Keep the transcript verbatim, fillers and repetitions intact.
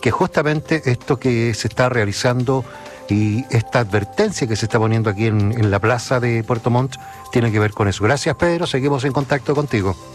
que justamente esto que se está realizando y esta advertencia que se está poniendo aquí en, en la plaza de Puerto Montt tiene que ver con eso. Gracias, Pedro, seguimos en contacto contigo.